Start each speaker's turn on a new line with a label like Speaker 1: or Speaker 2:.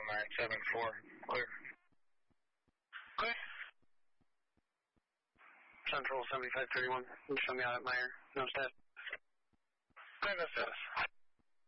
Speaker 1: 974. Clear.
Speaker 2: Clear. Central 7531. You show me out at Meyer. No status.
Speaker 1: No status.